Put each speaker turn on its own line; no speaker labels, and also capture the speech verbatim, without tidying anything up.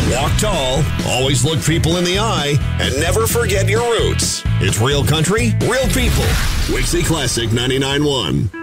walk tall, always look people in the eye, and never forget your roots. It's real country, real people. Wixie Classic ninety-nine point one.